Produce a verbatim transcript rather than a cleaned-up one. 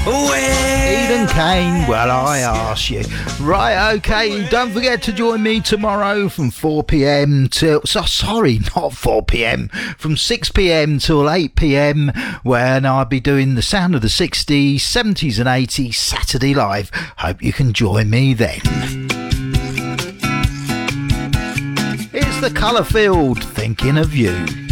Eden Kane, well, I ask you. Right, okay, don't forget to join me tomorrow from four p.m. till, so, sorry, not four p.m, from six p.m. till eight p.m, when I'll be doing the Sound of the sixties, seventies and eighties Saturday Live. Hope you can join me then. It's the Colourfield, thinking of you.